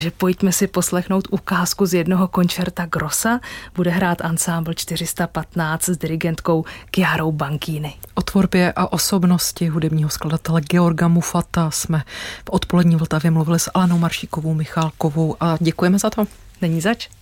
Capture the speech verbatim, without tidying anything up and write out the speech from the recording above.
že pojďme si poslechnout ukázku z jednoho koncerta Grossa. Bude hrát ansámbl čtyři sta patnáct s dirigentkou Chiarou Banchini. O tvorbě a osobnosti hudebního skladatele Georga Muffata jsme v odpolední Vltavě mluvili s Alanou Maršíkovou Michálkovou a děkujeme za to. Není zač.